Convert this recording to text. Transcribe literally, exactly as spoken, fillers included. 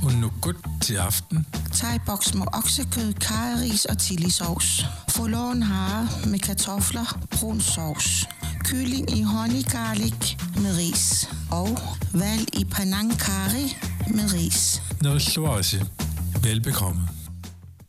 Og nugget til aften. Thai-boks med oksekød, karryris og chilisauce. Forlåen hare med kartofler, brun sovs. Kylling i honey garlic med ris. Og valg i panang curry med ris. Noget swazi. Velbekomme.